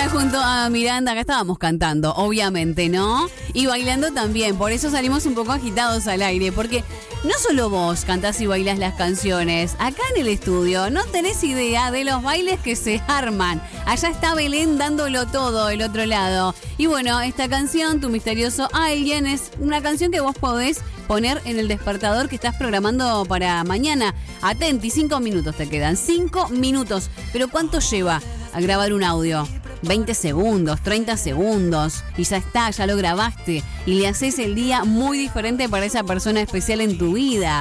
Andrea junto a Miranda, acá estábamos cantando, obviamente, ¿no? Y bailando también, por eso salimos un poco agitados al aire, porque no solo vos cantás y bailás las canciones, acá en el estudio no tenés idea de los bailes que se arman. Allá está Belén dándolo todo del otro lado. Y bueno, esta canción, Tu Misterioso Alguien, es una canción que vos podés poner en el despertador que estás programando para mañana. Atenti, 5 minutos te quedan, 5 minutos. Pero ¿cuánto lleva a grabar un audio? 20 segundos, 30 segundos y ya está, ya lo grabaste y le haces el día muy diferente para esa persona especial en tu vida.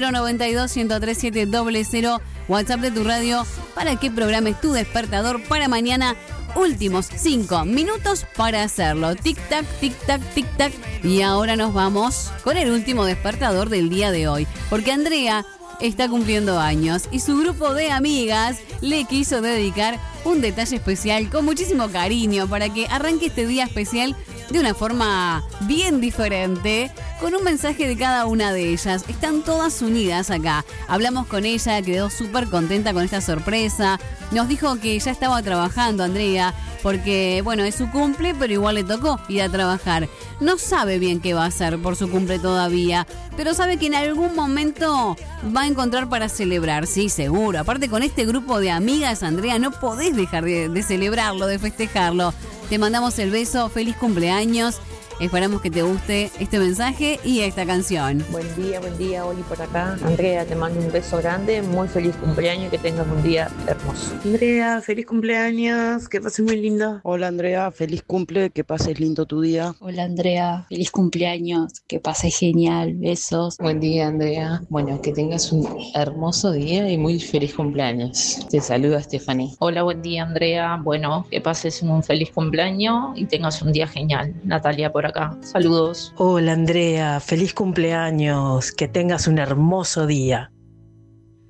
092-103-700, WhatsApp de tu radio para que programes tu despertador para mañana. Últimos 5 minutos para hacerlo. Tic tac, tic tac, tic tac. Y ahora nos vamos con el último despertador del día de hoy, porque Andrea está cumpliendo años y su grupo de amigas le quiso dedicar un detalle especial con muchísimo cariño para que arranque este día especial de una forma bien diferente, con un mensaje de cada una de ellas. Están todas unidas acá. Hablamos con ella, quedó súper contenta con esta sorpresa. Nos dijo que ya estaba trabajando, Andrea, porque, bueno, es su cumple, pero igual le tocó ir a trabajar. No sabe bien qué va a hacer por su cumple todavía, pero sabe que en algún momento va a encontrar para celebrar, sí, seguro. Aparte, con este grupo de amigas, Andrea, no podés dejar de celebrarlo, de festejarlo. Te mandamos el beso, feliz cumpleaños. Esperamos que te guste este mensaje y esta canción. Buen día, Oli por acá. Andrea, te mando un beso grande, muy feliz cumpleaños y que tengas un día hermoso. Andrea, feliz cumpleaños, que pases muy lindo. Hola Andrea, feliz cumple, que pases lindo tu día. Hola Andrea, feliz cumpleaños, que pases genial, besos. Buen día Andrea, bueno, que tengas un hermoso día y muy feliz cumpleaños. Te saluda Stephanie. Hola, buen día Andrea, bueno, que pases un feliz cumpleaños y tengas un día genial. Natalia por acá, saludos. Hola Andrea, feliz cumpleaños, que tengas un hermoso día.